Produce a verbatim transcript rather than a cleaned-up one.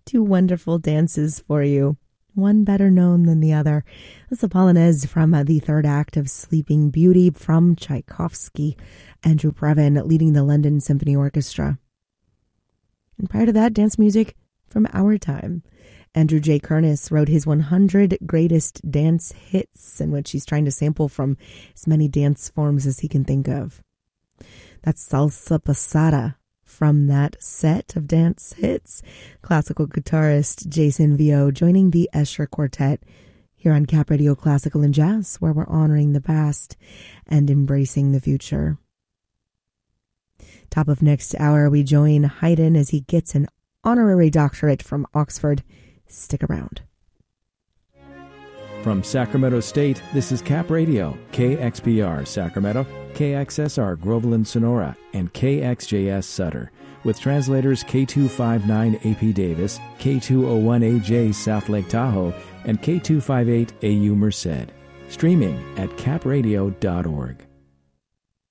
Two wonderful dances for you, one better known than the other. That's a Polonaise from uh, the third act of Sleeping Beauty from Tchaikovsky. Andrew Previn leading the London Symphony Orchestra. And prior to that, dance music from our time. Andrew J. Kernis wrote his one hundred Greatest Dance Hits, in which he's trying to sample from as many dance forms as he can think of. That's Salsa Pasada from that set of dance hits. Classical guitarist Jason Vio joining the Escher Quartet here on Cap Radio Classical and Jazz, where we're honoring the past and embracing the future. Top of next hour, we join Haydn as he gets an honorary doctorate from Oxford. Stick around. From Sacramento State, this is Cap Radio, K X P R Sacramento, K X S R Groveland Sonora, and K X J S Sutter, with translators K two fifty-nine A P Davis, K two oh one A J South Lake Tahoe, and K two fifty-eight A U Merced. Streaming at cap radio dot org.